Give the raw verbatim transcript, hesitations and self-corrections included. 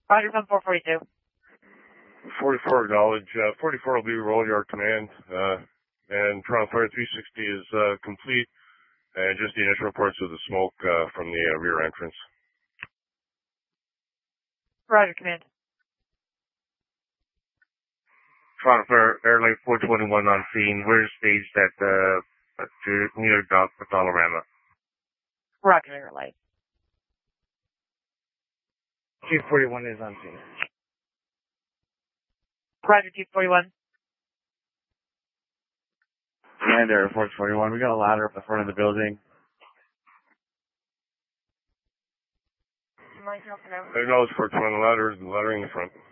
Roger, from four forty-two. forty-four acknowledge. Uh, forty-four will be roll yard command. Uh, and Toronto Fire three sixty is uh, complete. And just the initial reports of the smoke uh, from the uh, rear entrance. Roger, command. Toronto Fire Airline four twenty-one on scene. We're staged at uh, New York Dock with Dollarama. Roger, your light. Chief forty-one is on scene. Roger, Chief forty-one. Commander, four twenty-one. We got a ladder up the front of the building. I acknowledge four twenty ladder, the ladder in the front.